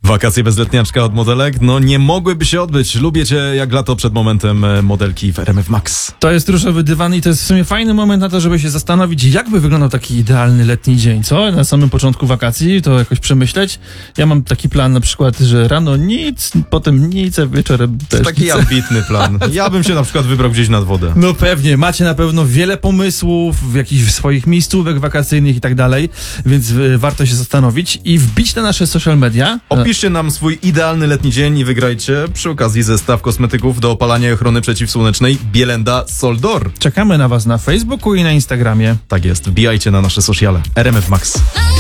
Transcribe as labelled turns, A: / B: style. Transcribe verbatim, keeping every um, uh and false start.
A: Wakacje bez letniaczka od modelek, no nie mogłyby się odbyć. Lubię cię jak lato przed momentem modelki w R M F Max.
B: To jest różowy dywan i to jest w sumie fajny moment na to, żeby się zastanowić, jak by wyglądał taki idealny letni dzień, co? Na samym początku wakacji to jakoś przemyśleć. Ja mam taki plan na przykład, że rano nic, potem nic, a wieczorem też
A: Taki
B: nic.
A: ambitny plan. Ja bym się na przykład wybrał gdzieś nad wodę.
B: No pewnie, macie na pewno wiele pomysłów, jakichś swoich miejscówek wakacyjnych i tak dalej, więc y, warto się zastanowić i wbić na nasze social media.
A: Opiszcie nam swój idealny letni dzień i wygrajcie przy okazji zestaw kosmetyków do opalania i ochrony przeciwsłonecznej Bielenda Soldor.
B: Czekamy na was na Facebooku i na Instagramie.
A: Tak jest, wbijajcie na nasze sociale. R M F Max.